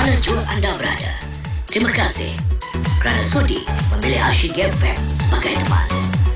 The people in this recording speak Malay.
mana jua anda berada. Terima kasih kerana sudi memilih Asyik FM sebagai teman.